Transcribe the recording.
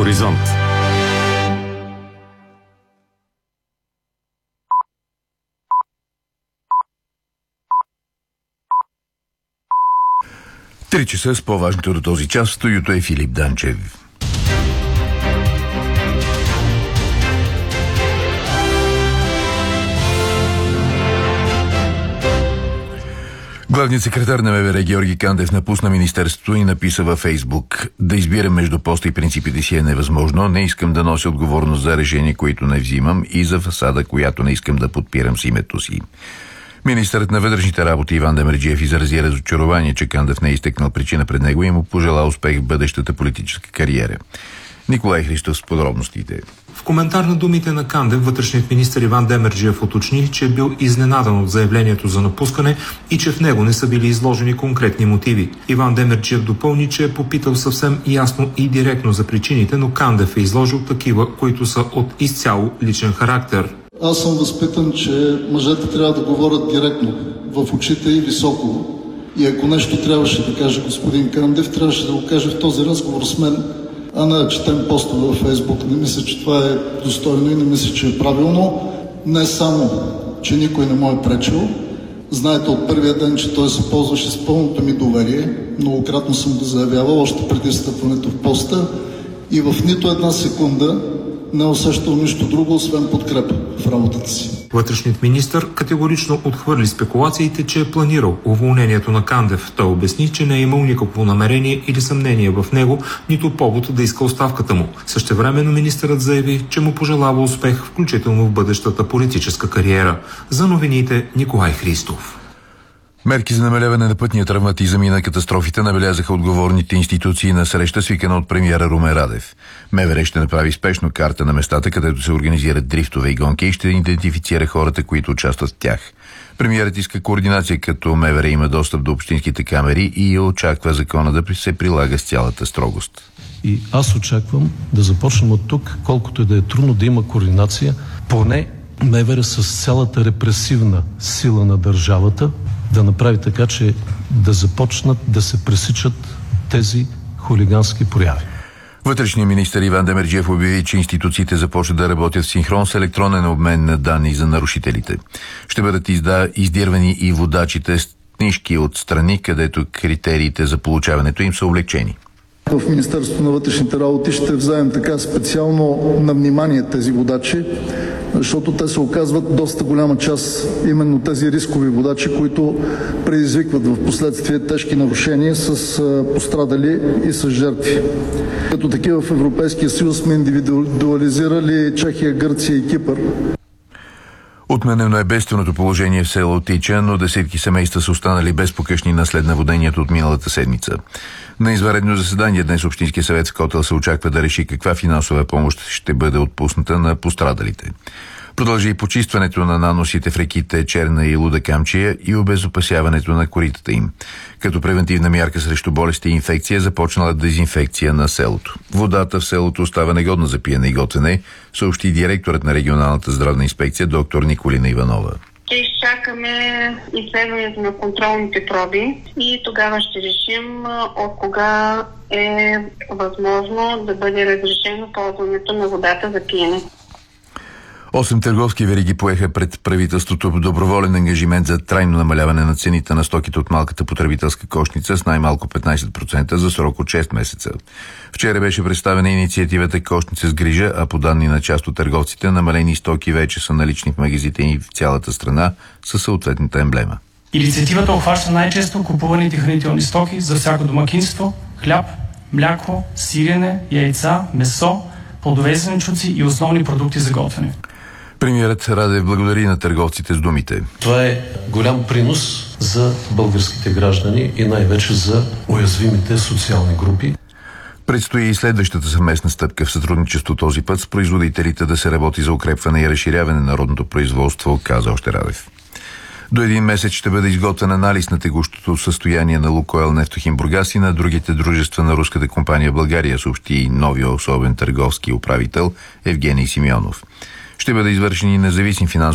Хоризонт. Три часа с по-важното до този час. В студиото е Филип Данчев. Главният секретар на МВР Георги Кандев напусна министерството и написа във Фейсбук: да избирам между поста и принципите си е невъзможно, не искам да нося отговорност за решения, които не взимам, и за фасада, която не искам да подпирам с името си. Министърът на вътрешните работи Иван Демерджиев изрази разочарование, че Кандев не е изтъкнал причина пред него и му пожела успех в бъдещата политическа кариера. Николай Христов с подробностите. В коментар на думите на Кандев, вътрешният министър Иван Демерджиев уточни, че е бил изненадан от заявлението за напускане и че в него не са били изложени конкретни мотиви. Иван Демерджиев допълни, че е попитал съвсем ясно и директно за причините, но Кандев е изложил такива, които са от изцяло личен характер. Аз съм възпитан, че мъжете трябва да говорят директно, в очите и високо. И ако нещо трябваше да каже господин Кандев, трябваше да го каже в този разговор с мен, а не да четем постове във Фейсбук. Не мисля, че това е достойно и не мисля, че е правилно. Не само, че никой не му е пречил. Знаете от първия ден, че той се ползваше с пълното ми доверие. Многократно съм го заявявал, още преди стъпването в поста. И в нито една секунда не усещал нищо друго, освен подкрепа в работата си. Вътрешният министър категорично отхвърли спекулациите, че е планирал уволнението на Кандев. Той обясни, че не е имал никакво намерение или съмнение в него, нито повод да иска оставката му. Същевременно министърът заяви, че му пожелава успех, включително в бъдещата политическа кариера. За новините Николай Христов. Мерки за намаляване на пътния травматизъм и на катастрофите набелязаха отговорните институции на среща, свикана от премиера Румен Радев. МВР ще направи спешно карта на местата, където се организират дрифтове и гонки, и ще идентифицира хората, които участват в тях. Премиерът иска координация, като МВР има достъп до общинските камери и очаква закона да се прилага с цялата строгост. И аз очаквам да започнем от тук, колкото и да е трудно да има координация, поне МВР с цялата репресивна сила на държавата да направи така, че да започнат да се пресичат тези хулигански прояви. Вътрешният министър Иван Демерджиев обяви, че институциите започват да работят в синхрон с електронен обмен на данни за нарушителите. Ще бъдат издирвани и водачите с книжки от страни, където критериите за получаването им са облекчени. В Министерството на вътрешните работи ще вземем така специално на внимание тези водачи, защото те се оказват доста голяма част именно тези рискови водачи, които предизвикват в последствие тежки нарушения с пострадали и с жертви. Като такива в Европейския съюз сме индивидуализирали Чехия, Гърция и Кипър. Отменено е бедственото положение в село Тича, но десетки семейства са останали без покъшнина след наводнението от миналата седмица. На извънредно заседание днес Общинския съвет в Котел се очаква да реши каква финансова помощ ще бъде отпусната на пострадалите. Продължи и почистването на наносите в реките Черна и Луда Камчия и обезопасяването на коритата им. Като превентивна мярка срещу болести и инфекция започнала дезинфекция на селото. Водата в селото остава негодна за пиене и готвене, съобщи директорът на регионалната здравна инспекция доктор Николина Иванова. Ще изчакаме изследването на контролните проби и тогава ще решим от кога е възможно да бъде разрешено ползването на водата за пиене. 8 търговски вериги поеха пред правителството доброволен ангажимент за трайно намаляване на цените на стоките от малката потребителска кошница с най-малко 15% за срок от 6 месеца. Вчера беше представена инициативата Кошница с грижа, а по данни на част от търговците, намалени стоки вече са налични в магазите в цялата страна със съответната емблема. Инициативата обхваща най-често купуваните хранителни стоки за всяко домакинство: хляб, мляко, сирене, яйца, месо, плодове, зеленчуци и основни продукти за готвене. Премиерът Радев благодари на търговците с думите: Това е голям принос за българските граждани и най-вече за уязвимите социални групи. Предстои и следващата съвместна стъпка в сътрудничество този път с производителите да се работи за укрепване и разширяване на народното производство, каза още Радев. До един месец ще бъде изготвен анализ на текущото състояние на Лукойл Нефтохим Бургас и на другите дружества на руската компания в България, съобщи новия особен търговски управител Евгений Симеонов. Ще бъде извършен и независим финансов